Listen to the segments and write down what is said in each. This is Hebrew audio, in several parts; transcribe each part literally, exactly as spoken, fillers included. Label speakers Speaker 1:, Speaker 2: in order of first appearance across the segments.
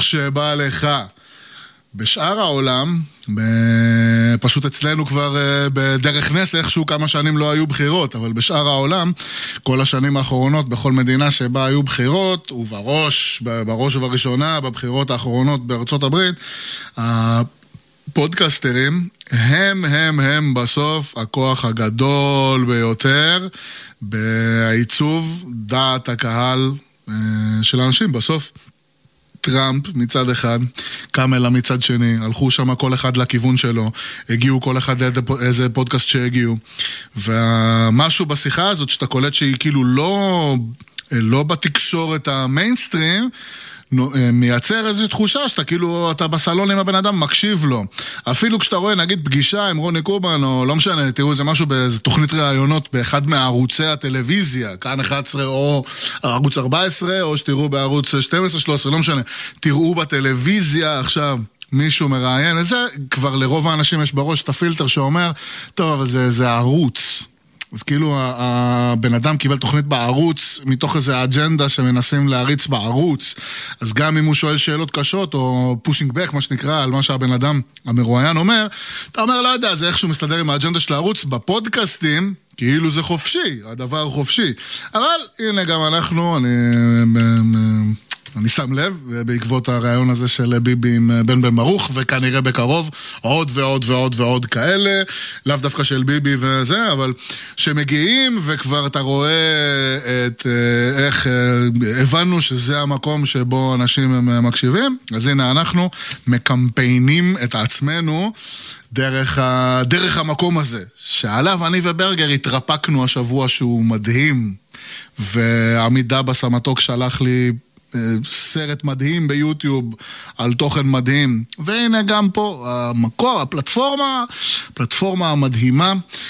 Speaker 1: שבא לך. בשאר העולם, פשוט אצלנו כבר בדרך נס, איכשהו כמה שנים לא היו בחירות, אבל בשאר העולם, כל השנים האחרונות, בכל מדינה שבה היו בחירות, ובראש, בראש ובראשונה, בבחירות האחרונות בארצות הברית, הפודקאסטרים, הם, הם, הם בסוף הכוח הגדול ביותר, בעיצוב דעת הקהל של האנשים בסוף. טראמפ מצד אחד, קאמלה מצד שני, הלכו שם כל אחד לכיוון שלו, הגיעו כל אחד איזה פודקאסט שהגיעו, ומשהו בשיחה הזאת שאתה קולט שהיא כאילו לא, לא בתקשורת המיינסטרים, מייצר איזושהי תחושה שאתה כאילו, אתה בסלון עם הבן אדם מקשיב לו. אפילו כשאתה רואה נגיד פגישה עם רוני קובן, או לא משנה, תראו איזה משהו באיזה תוכנית ראיונות באחד מערוצי הטלוויזיה, כאן אחת עשרה או ערוץ ארבע עשרה, או שתראו בערוץ שתים עשרה שלוש עשרה, לא משנה. תראו בטלוויזיה עכשיו מישהו מראיין, איזה כבר לרוב האנשים יש בראש את הפילטר שאומר, טוב, אבל זה, זה ערוץ. אז כאילו הבן אדם קיבל תוכנית בערוץ מתוך איזו אג'נדה שמנסים להריץ בערוץ, אז גם אם הוא שואל שאלות קשות או פושינג בק, מה שנקרא, על מה שהבן אדם המרואיין אומר, אתה אומר, לא יודע, זה איכשהו מסתדר עם האג'נדה של הערוץ. בפודקאסטים כאילו זה חופשי, הדבר חופשי, אבל הנה גם אנחנו, אני... אני שם לב, בעקבות הרעיון הזה של ביבי עם בן בן ברוך, וכנראה בקרוב עוד ועוד ועוד ועוד כאלה, לאו דווקא של ביבי וזה, אבל שמגיעים וכבר אתה רואה את איך הבנו שזה המקום שבו אנשים הם מקשיבים, אז הנה אנחנו מקמפיינים את עצמנו דרך, ה... דרך המקום הזה, שעליו אני וברגר התרפקנו השבוע שהוא מדהים, ועמידה בסמתוק שלח לי סרט מדהים ביוטיוב על תוכן מדהים, והנה גם פה המקור, הפלטפורמה, פלטפורמה המדהימה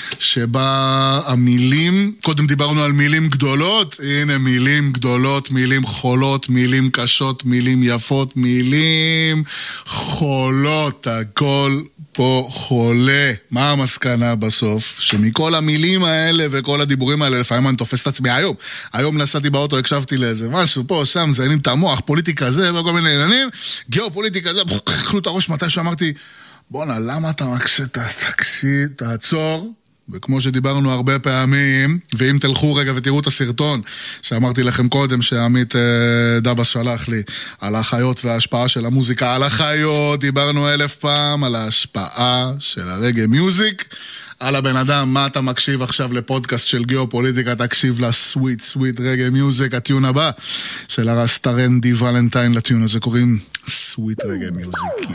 Speaker 1: שבה המילים, קודם דיברנו על מילים גדולות, הנה מילים גדולות, מילים חולות, מילים קשות, מילים יפות, מילים חולות, הכל פה חולה. מה המסקנה בסוף? שמכל המילים האלה וכל הדיבורים האלה, לפעמים אני תופס את עצמי היום. היום נסעתי באוטו, הקשבתי לאיזה משהו, פה, שם, זיינים את המוח, פוליטיקה זה, וכל מיני עניינים, גיאופוליטיקה זה, אכלו את הראש מתי שאמרתי, בונה, למה אתה מקשה, תקשיב, תעצור, וכמו שדיברנו הרבה פעמים, ואם תלכו רגע ותראו את הסרטון שאמרתי לכם קודם, שעמית דבס שלח לי, על החיות וההשפעה של המוזיקה, על החיות, דיברנו אלף פעם, על ההשפעה של הרגע מיוזיק, על הבן אדם, מה אתה מקשיב עכשיו לפודקאסט של גיאופוליטיקה, תקשיב לסוויט, סוויט רגע מיוזיק, הטיון הבא של הרסטרנדי ולנטיין, לטיון הזה קוראים סוויט רגע מיוזיק.